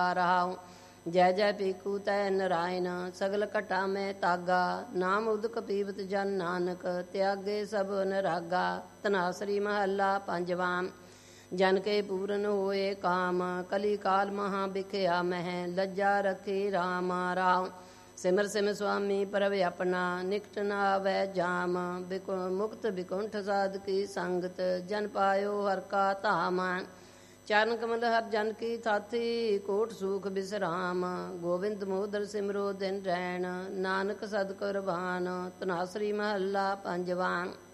ਰਹਾਉ। ਜੈ ਜੈ ਪੀਕੂ ਤੈ ਨਰਾਇਣ ਸਗਲ ਘਟਾ ਮੈਂ ਤਾਗਾ। ਨਾਮ ਉਦਕ ਪੀਵਤ ਜਨ ਨਾਨਕ ਤਿਆਗੇ ਸਭ ਨਰਾਗਾ। ਧਨਾਸਰੀ ਮਹੱਲਾ ਪੰਜਵਾਂ। ਜਨ ਕੇ ਪੂਰਨ ਹੋਏ ਕਾਮ ਕਲੀ ਕਾਲ ਮਹਾ ਬਿਖਿਆ ਮਹਿ। ਲੱਜਾ ਰੱਖੀ ਰਾਮ ਰਾਮ ਸਿਮਰ ਸਿਮ ਸੁਆਮੀ ਪ੍ਰਭ ਆਪਣਾ। ਨਿਕਟ ਨ ਆਵੈ ਜਾਮ ਮੁਕਤ ਬਿਕੁੰਠ ਸਾਧਕੀ ਸੰਗਤ। ਜਨ ਪਾਇਓ ਹਰ ਕਾ ਧਾਮ। ਚਰਨ ਕਮਲ ਹਰ ਜਨ ਕੀ ਥਾਥੀ ਕੋਟ ਸੂਖ ਬਿਸਰਾਮ। ਗੋਬਿੰਦ ਮੋਦਰ ਸਿਮਰੋ ਦਿਨ ਰੈਣ ਨਾਨਕ ਸਦ ਕੁਰਬਾਨ। ਧਨਾਸਰੀ ਮਹੱਲਾ ਪੰਜਵਾਂ।